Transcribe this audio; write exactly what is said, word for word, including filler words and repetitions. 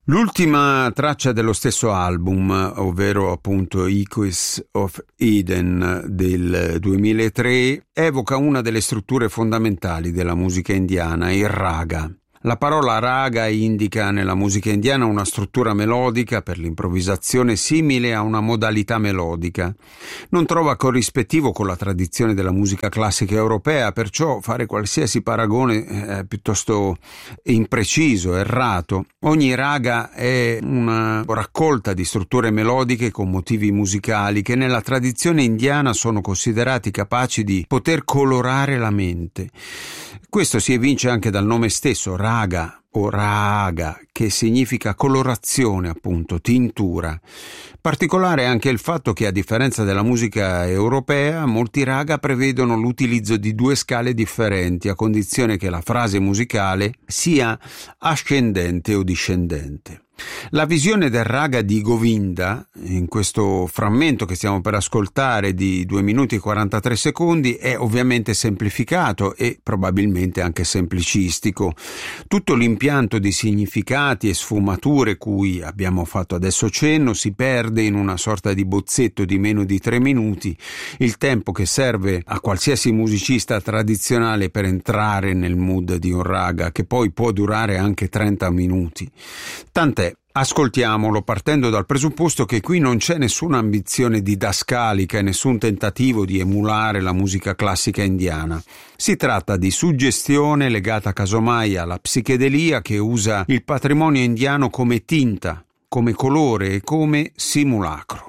L'ultima traccia dello stesso album, ovvero appunto Echoes of Eden del duemilatré, evoca una delle strutture fondamentali della musica indiana, il raga. La parola raga indica nella musica indiana una struttura melodica per l'improvvisazione simile a una modalità melodica. Non trova corrispettivo con la tradizione della musica classica europea, perciò fare qualsiasi paragone è piuttosto impreciso, errato. Ogni raga è una raccolta di strutture melodiche con motivi musicali che nella tradizione indiana sono considerati capaci di poter colorare la mente. Questo si evince anche dal nome stesso, raga o raga, che significa colorazione, appunto, tintura. Particolare è anche il fatto che, a differenza della musica europea, molti raga prevedono l'utilizzo di due scale differenti, a condizione che la frase musicale sia ascendente o discendente. La visione del raga di Govinda, in questo frammento che stiamo per ascoltare di due minuti e quarantatré secondi, è ovviamente semplificato e probabilmente anche semplicistico. Tutto l'impianto di significati e sfumature cui abbiamo fatto adesso cenno si perde in una sorta di bozzetto di meno di tre minuti, il tempo che serve a qualsiasi musicista tradizionale per entrare nel mood di un raga, che poi può durare anche trenta minuti. Tant'è. Ascoltiamolo partendo dal presupposto che qui non c'è nessuna ambizione didascalica e nessun tentativo di emulare la musica classica indiana. Si tratta di suggestione legata casomai alla psichedelia che usa il patrimonio indiano come tinta, come colore e come simulacro.